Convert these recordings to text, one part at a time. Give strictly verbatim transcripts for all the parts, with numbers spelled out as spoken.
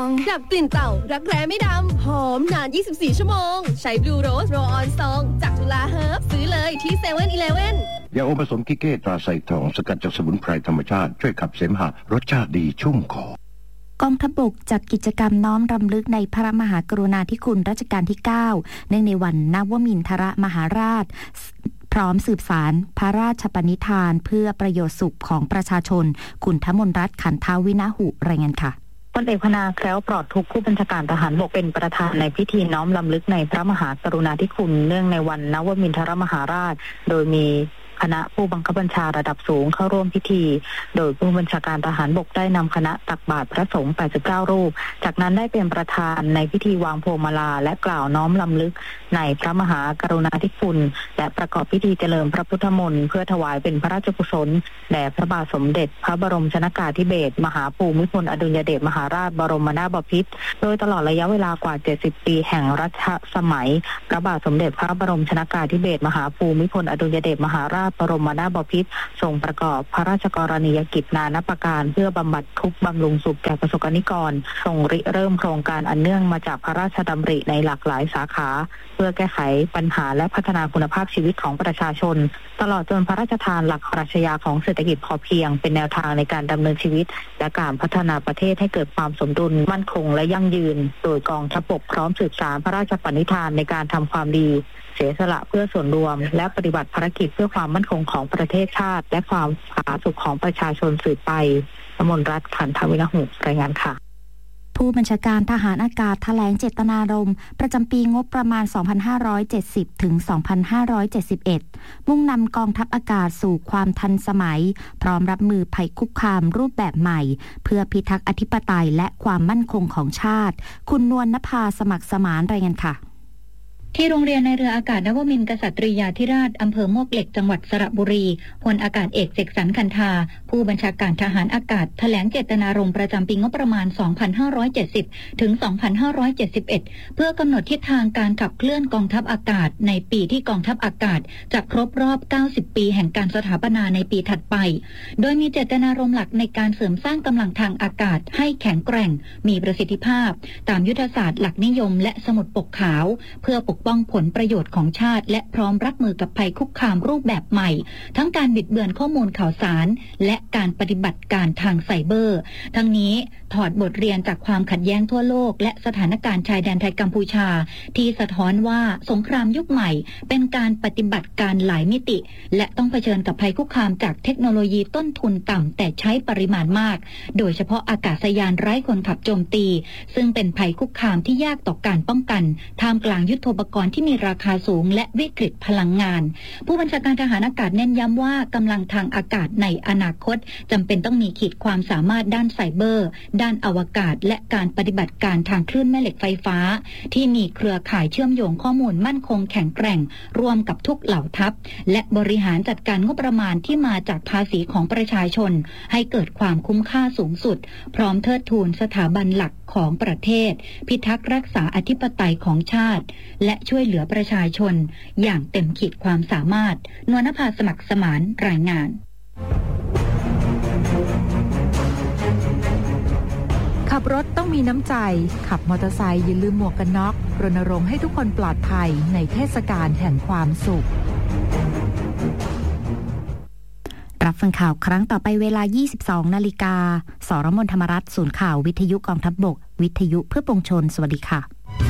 ดับกลิ่นเต่ารักแร้ไม่ดำหอมนานยี่สิบสี่ชั่วโมงใช้บลูโรสโรลออนซองจากจุฬาเฮิร์บซื้อเลยที่เซเว่นอีเลฟเว่นยาอมผสมกิเก้ตราไซทองสกัดจากสมุนไพรธรรมชาติช่วยขับเสมหะรสชาติดีชุ่มคอกองทัพบกจัดกิจกรรมน้อมรำลึกในพระมหากรุณาธิคุณรัชกาลที่เก้าเนื่องในวันนวมินทรมหาราชพร้อมสืบสารพระราชปณิธานเพื่อประโยชน์สุขของประชาชนคุณทมนรัตน์ขันธวินาหุรายงานค่ะพลเอกพนาแคล้วปลอดทุกผู้บัญชาการทหารบกเป็นประธานในพิธีน้อมรำลึกในพระมหากรุณาธิคุณเนื่องในวันนวมินทรมหาราชโดยมีคณะผู้บังคับบัญชาระดับสูงเข้าร่วมพิธีโดยผู้บัญชาการทหารบกได้นำคณะตักบาตรพระสงฆ์แปดสิบเก้ารูปจากนั้นได้เป็นประธานในพิธีวางพวงมาลาและกล่าวน้อมรำลึกในพระมหากรุณาธิคุณและประกอบพิธีเจริญพระพุทธมนต์เพื่อถวายเป็นพระราชกุศลแด่พระบาทสมเด็จพระบรมชนกาธิเบศรมหาภูมิพลอดุลยเดชมหาราชบรมนาถบพิตรโดยตลอดระยะเวลากว่าเจ็ดสิบปีแห่งรัชสมัยพระบาทสมเด็จพระบรมชนกาธิเบศรมหาภูมิพลอดุลยเดชมหาราชบรมนาถบพิตรทรงประกอบพระราชกรณียกิจนานาประการเพื่อบำบัดทุกข์บำรุงสุขแก่ประสบกนิกรทรงริเริ่มโครงการอันเนื่องมาจากพระราชดำริในหลากหลายสาขาเพื่อแก้ไขปัญหาและพัฒนาคุณภาพชีวิตของประชาชนตลอดจนพระราชทานหลักปรัชญาของเศรษฐกิจพอเพียงเป็นแนวทางในการดำเนินชีวิตและการพัฒนาประเทศให้เกิดความสมดุลมั่นคงและยั่งยืนโดยกองทัพบกพร้อมสืบสานพระราชปณิธานในการทำความดีเสียสละเพื่อส่วนรวมและปฏิบัติภารกิจเพื่อความมั่นคงของประเทศชาติและความผาสุกของประชาชนสืบไปกมลรัตน์ขันธวินาหุรายงานค่ะผู้บัญชาการทหารอากาศแถลงเจตนารมณ์ประจำปีงบประมาณ สองพันห้าร้อยเจ็ดสิบ ถึง สองพันห้าร้อยเจ็ดสิบเอ็ด มุ่งนำกองทัพอากาศสู่ความทันสมัยพร้อมรับมือภัยคุกคามรูปแบบใหม่เพื่อพิทักษ์อธิปไตยและความมั่นคงของชาติคุณนวลนภาสมัครสมานรายงานค่ะที่โรงเรียนในเรืออากาศนวมินทร์กษัตริยาธิราชอำเภอมวกเหล็กจังหวัดสระบุรีพลอากาศเอกเสกสรรคันธาผู้บัญชาการทหารอากาศแถลงเจตนารมณ์ประจำปีงบประมาณ สองพันห้าร้อยเจ็ดสิบ ถึง สองพันห้าร้อยเจ็ดสิบเอ็ด เพื่อกำหนดทิศทางการขับเคลื่อนกองทัพอากาศในปีที่กองทัพอากาศจะครบรอบเก้าสิบปีแห่งการสถาปนาในปีถัดไปโดยมีเจตนารมณ์หลักในการเสริมสร้างกำลังทางอากาศให้แข็งแกร่งมีประสิทธิภาพตามยุทธศาสตร์หลักนิยมและสมุดปกขาวเพื่อปกป้องผลประโยชน์ของชาติและพร้อมรับมือกับภัยคุกคามรูปแบบใหม่ทั้งการบิดเบือนข้อมูลข่าวสารและการปฏิบัติการทางไซเบอร์ทั้งนี้ถอดบทเรียนจากความขัดแย้งทั่วโลกและสถานการณ์ชายแดนไทยกัมพูชาที่สะท้อนว่าสงครามยุคใหม่เป็นการปฏิบัติการหลายมิติและต้องเผชิญกับภัยคุกคามจากเทคโนโลยีต้นทุนต่ำแต่ใช้ปริมาณมากโดยเฉพาะอากาศยานไร้คนขับโจมตีซึ่งเป็นภัยคุกคามที่ยากต่อการป้องกันท่ามกลางยุทโธปกรณ์ที่มีราคาสูงและวิกฤตพลังงานผู้บัญชาการทหารอากาศเน้นย้ำว่ากำลังทางอากาศในอนาคตจำเป็นต้องมีขีดความสามารถด้านไซเบอร์ด้านอวกาศและการปฏิบัติการทางคลื่นแม่เหล็กไฟฟ้าที่มีเครือข่ายเชื่อมโยงข้อมูลมั่นคงแข็งแกร่งร่วมกับทุกเหล่าทัพและบริหารจัดการงบประมาณที่มาจากภาษีของประชาชนให้เกิดความคุ้มค่าสูงสุดพร้อมเทิดทูนสถาบันหลักของประเทศพิทักษ์รักษาอธิปไตยของชาติและช่วยเหลือประชาชนอย่างเต็มขีดความสามารถนวลนภาสมัครสมานรายงานขับรถต้องมีน้ำใจขับมอเตอร์ไซค์อย่าลืมหมวกกันน็อกรณรงค์ให้ทุกคนปลอดภัยในเทศกาลแห่งความสุขรับฟังข่าวครั้งต่อไปเวลา ยี่สิบสอง นาฬิกาสรมนธรรมรัฐศูนย์ข่าววิทยุกองทัพบกวิทยุเพื่อปวงชนสวัสดีค่ะ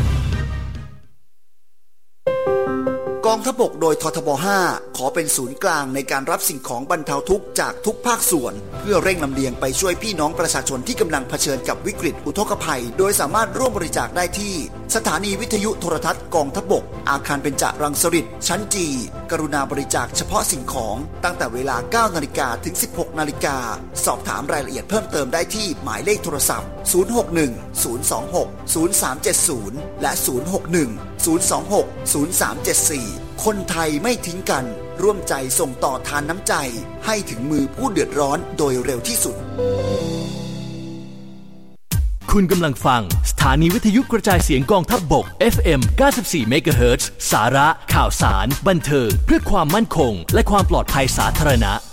กองทัพบกโดยททบห้าขอเป็นศูนย์กลางในการรับสิ่งของบรรเทาทุกข์จากทุกภาคส่วนเพื่อเร่งลำเลียงไปช่วยพี่น้องประชาชนที่กำลังเผชิญกับวิกฤตอุทกภัยโดยสามารถร่วมบริจาคได้ที่สถานีวิทยุโทรทัศน์กองทัพบกอาคารเบญจรังสฤษฎ์ชั้นจีกรุณาบริจาคเฉพาะสิ่งของตั้งแต่เวลา เก้านาฬิกา ถึง สิบหกนาฬิกาสอบถามรายละเอียดเพิ่มเติมได้ที่หมายเลขโทรศัพท์ศูนย์ หก หนึ่ง ศูนย์ สอง หก ศูนย์ สาม เจ็ด ศูนย์และศูนย์ หก หนึ่ง ศูนย์ สอง หก ศูนย์ สาม เจ็ด สี่คนไทยไม่ทิ้งกันร่วมใจส่งต่อทานน้ำใจให้ถึงมือผู้เดือดร้อนโดยเร็วที่สุดคุณกำลังฟังสถานีวิทยุกระจายเสียงกองทัพบก เอฟ เอ็ม เก้าสิบสี่ เมกะเฮิรตซ์ สาระข่าวสารบันเทิงเพื่อความมั่นคงและความปลอดภัยสาธารณะ